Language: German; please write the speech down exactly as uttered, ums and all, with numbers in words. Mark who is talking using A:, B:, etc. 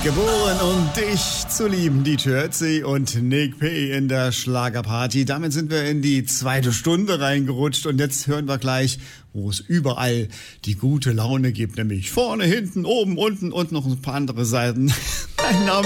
A: Geboren, um dich zu lieben, die Ötzi und Nick P. in der Schlagerparty. Damit sind wir in die zweite Stunde reingerutscht und jetzt hören wir gleich, wo es überall die gute Laune gibt, nämlich vorne, hinten, oben, unten und noch ein paar andere Seiten. Mein Name